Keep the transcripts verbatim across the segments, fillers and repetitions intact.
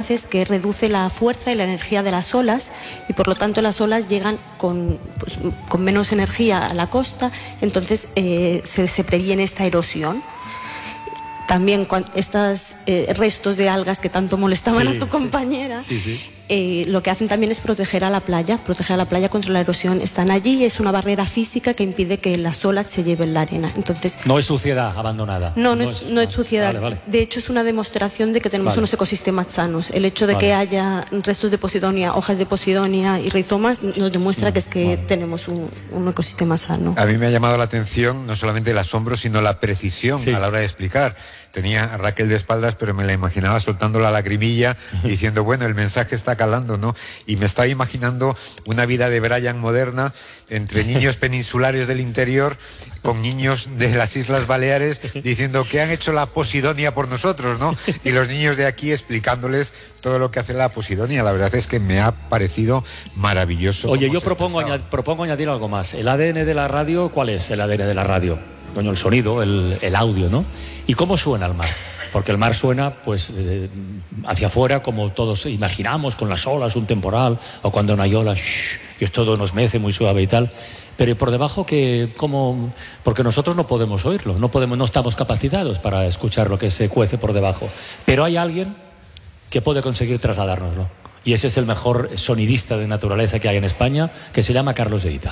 avances que reduce la fuerza y la energía de las olas y por lo tanto las olas llegan con, pues, con menos energía a la costa, entonces eh, se, se previene esta erosión. También estos eh, restos de algas que tanto molestaban sí, a tu sí, compañera, sí, sí. Eh, lo que hacen también es proteger a la playa, proteger a la playa contra la erosión. Están allí y es una barrera física que impide que las olas se lleven la arena. Entonces, no es suciedad abandonada. No, no, no es, no es suciedad. Vale, vale. De hecho, es una demostración de que tenemos vale. unos ecosistemas sanos. El hecho de vale. que haya restos de Posidonia, hojas de Posidonia y rizomas nos demuestra que es que vale. tenemos un, un ecosistema sano. A mí me ha llamado la atención no solamente el asombro, sino la precisión sí. a la hora de explicar. Tenía a Raquel de espaldas, pero me la imaginaba soltando la lagrimilla y diciendo, bueno, el mensaje está calando, ¿no? Y me estaba imaginando una vida de Brian moderna entre niños peninsulares del interior con niños de las Islas Baleares diciendo que han hecho la Posidonia por nosotros, ¿no? Y los niños de aquí explicándoles todo lo que hace la Posidonia. La verdad es que me ha parecido maravilloso. Oye, yo propongo, añad, propongo añadir algo más. ¿El A D N de la radio? ¿Cuál es el A D N de la radio? Coño, el sonido, el, el audio, ¿no? ¿Y cómo suena el mar? Porque el mar suena, pues, eh, hacia afuera, como todos imaginamos, con las olas, un temporal, o cuando no hay olas, shh, y todo nos mece muy suave y tal. Pero por debajo, que ¿cómo? Porque nosotros no podemos oírlo, no podemos, no estamos capacitados para escuchar lo que se cuece por debajo. Pero hay alguien que puede conseguir trasladárnoslo. Y ese es el mejor sonidista de naturaleza que hay en España, que se llama Carlos Eita.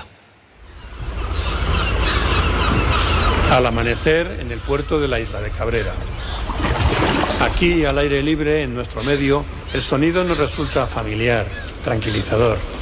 Al amanecer en el puerto de la isla de Cabrera. Aquí, al aire libre, en nuestro medio, el sonido nos resulta familiar, tranquilizador.